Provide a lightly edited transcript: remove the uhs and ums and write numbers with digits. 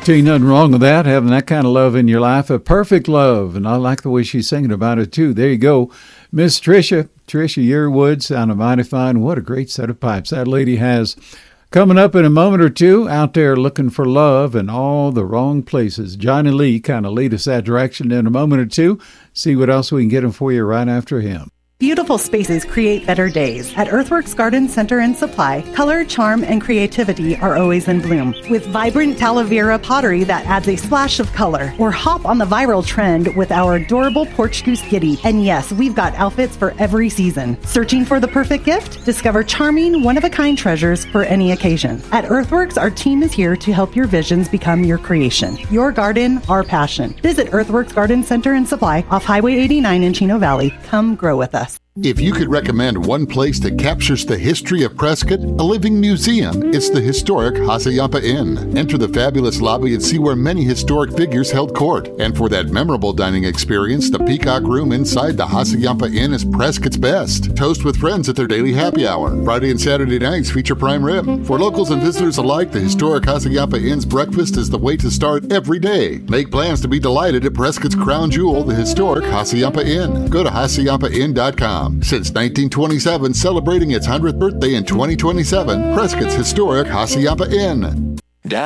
Ain't nothing wrong with that, having that kind of love in your life, a perfect love. And I like the way she's singing about it, too. There you go. Miss Tricia Yearwood, sounded mighty fine. What a great set of pipes that lady has. Coming up in a moment or two, out there looking for love in all the wrong places. Johnny Lee kind of lead us that direction in a moment or two. See what else we can get him for you right after him. Beautiful spaces create better days. At Earthworks Garden Center and Supply, color, charm, and creativity are always in bloom. With vibrant Talavera pottery that adds a splash of color. Or hop on the viral trend with our adorable Porch Goose Giddy. And yes, we've got outfits for every season. Searching for the perfect gift? Discover charming, one-of-a-kind treasures for any occasion. At Earthworks, our team is here to help your visions become your creation. Your garden, our passion. Visit Earthworks Garden Center and Supply off Highway 89 in Chino Valley. Come grow with us. If you could recommend one place that captures the history of Prescott, a living museum, it's the historic Hassayampa Inn. Enter the fabulous lobby and see where many historic figures held court. And for that memorable dining experience, the Peacock Room inside the Hassayampa Inn is Prescott's best. Toast with friends at their daily happy hour. Friday and Saturday nights feature prime rib. For locals and visitors alike, the historic Hassayampa Inn's breakfast is the way to start every day. Make plans to be delighted at Prescott's crown jewel, the historic Hassayampa Inn. Go to HassayampaInn.com. Since 1927, celebrating its 100th birthday in 2027, Prescott's historic Hassayampa Inn.